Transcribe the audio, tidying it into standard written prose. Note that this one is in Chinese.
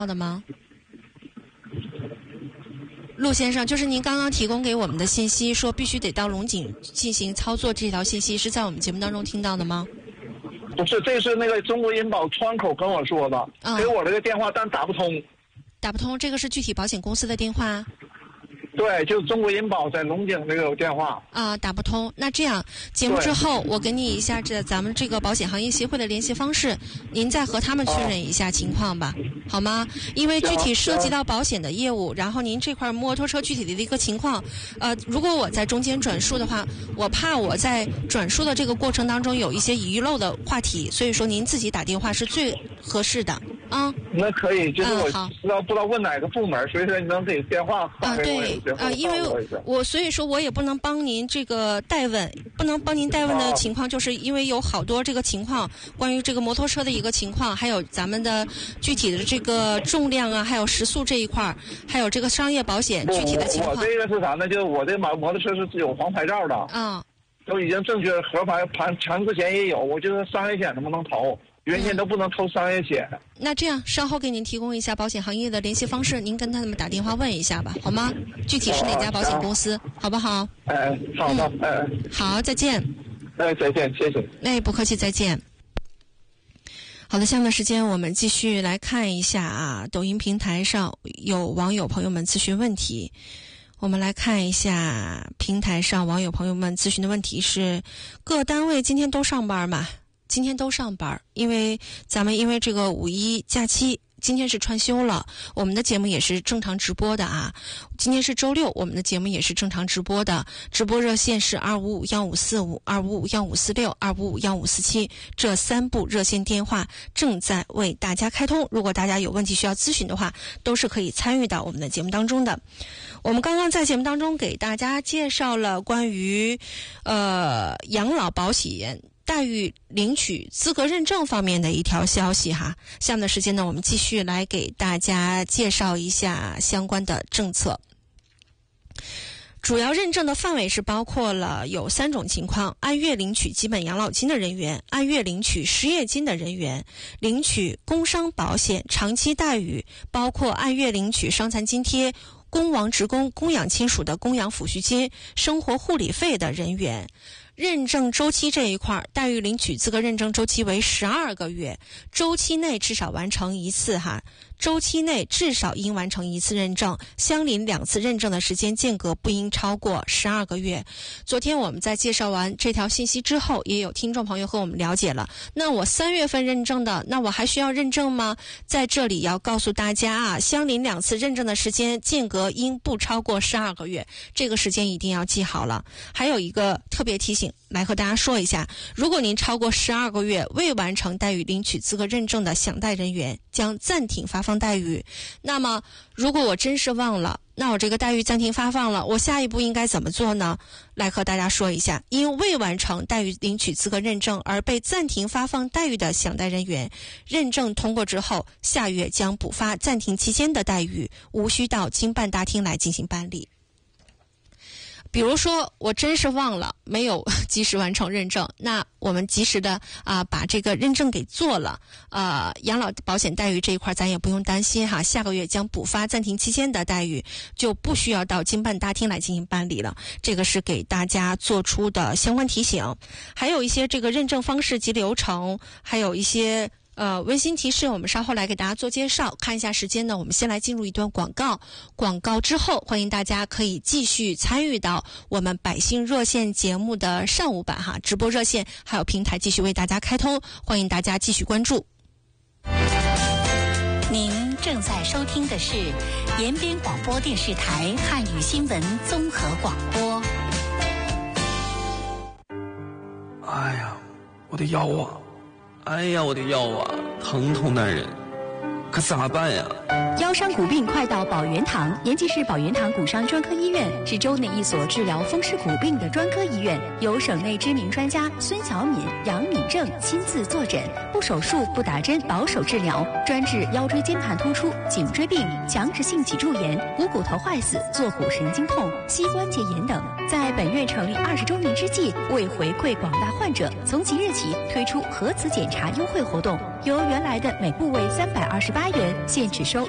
好的吗？陆先生，就是您刚刚提供给我们的信息，说必须得到龙井进行操作，这条信息是在我们节目当中听到的吗？ 不是，这是那个中国银保窗口跟我说的，给我这个电话，但打不通。 打不通，这个是具体保险公司的电话？ 对，就是中国银保在龙井这个电话。 打不通。那这样，节目之后我给你一下咱们这个保险行业协会的联系方式，您再和他们确认一下情况吧，好吗？因为具体涉及到保险的业务，然后您这块摩托车具体的一个情况，如果我在中间转述的话，我怕我在转述的这个过程当中有一些遗漏的话题，所以说您自己打电话是最合适的啊。 那可以，就是我不知道问哪个部门，所以说你能给电话对因为所以说我也不能帮您这个代问，不能帮您代问的情况，就是因为有好多这个情况，关于这个摩托车的一个情况，还有咱们的具体的这个重量啊，还有时速这一块，还有这个商业保险具体的情况。 我这个是啥呢？就是我这摩托车是有黄牌照的都已经正确核牌强制险也有，我就是商业险能不能投？原先都不能投商业险。 那这样稍后给您提供一下保险行业的联系方式，您跟他们打电话问一下吧，好吗？具体是哪家保险公司，好不好？ 好的， 好，再见。 再见，谢谢。 不客气，再见。好的，下面的时间我们继续来看一下抖音平台上有网友朋友们咨询问题。我们来看一下平台上网友朋友们咨询的问题是：各单位今天都上班吗？今天都上班，因为这个五一假期今天是串休了，我们的节目也是正常直播的今天是周六，我们的节目也是正常直播的，直播热线是2551545、2551546、2551547，这3部热线电话正在为大家开通，如果大家有问题需要咨询的话，都是可以参与到我们的节目当中的。我们刚刚在节目当中给大家介绍了关于养老保险待遇领取资格认证方面的一条消息下面的时间呢，我们继续来给大家介绍一下相关的政策。主要认证的范围是包括了有3种情况：按月领取基本养老金的人员，按月领取失业金的人员，领取工伤保险长期待遇，包括按月领取伤残津贴、公亡职工、供养亲属的供养抚恤金、生活护理费的人员。认证周期这一块，待遇领取资格认证周期为12个月，周期内至少完成一次周期内至少应完成1次认证，相邻2次认证的时间间隔不应超过12个月。昨天我们在介绍完这条信息之后，也有听众朋友和我们了解了，那我3月份认证的，那我还需要认证吗？在这里要告诉大家相邻2次认证的时间间隔应不超过12个月，这个时间一定要记好了。还有一个特别提醒来和大家说一下，如果您超过12个月未完成待遇领取资格认证的享贷人员，将暂停发放待遇。那么如果我真是忘了，那我这个待遇暂停发放了，我下一步应该怎么做呢？来和大家说一下，因未完成待遇领取资格认证而被暂停发放待遇的享贷人员，认证通过之后，下月将补发暂停期间的待遇，无需到经办大厅来进行办理。比如说我真是忘了，没有及时完成认证，那我们及时的把这个认证给做了，养老保险待遇这一块咱也不用担心下个月将补发暂停期间的待遇，就不需要到经办大厅来进行办理了。这个是给大家做出的相关提醒。还有一些这个认证方式及流程，还有一些温馨提示，我们稍后来给大家做介绍。看一下时间呢，我们先来进入一段广告，广告之后欢迎大家可以继续参与到我们百姓热线节目的上午版直播热线还有平台继续为大家开通，欢迎大家继续关注。 您正在收听的是延边广播电视台汉语新闻综合广播。 哎呀，我的腰啊！哎呀，我的腰啊，疼痛难忍，可咋办呀？ 腰伤骨病快到保元堂，延吉市保元堂骨伤专科医院是州内一所治疗风湿骨病的专科医院，由省内知名专家孙小敏、杨敏正亲自坐诊，不手术不打针，保守治疗，专治腰椎间盘突出、颈椎病、强直性脊柱炎、股骨头坏死、坐骨神经痛、膝关节炎等。在本院成立20周年之际，为回馈广大患者，从即日起推出核磁检查优惠活动，由原来的每部位328元，现只收